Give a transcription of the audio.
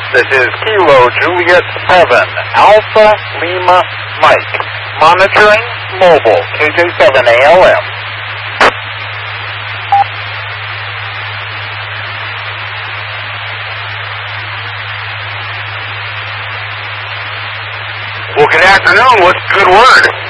This is Kilo Juliet 7, Alpha Lima Mike. Monitoring mobile, KJ7 ALM. Well, good afternoon. What's the good word?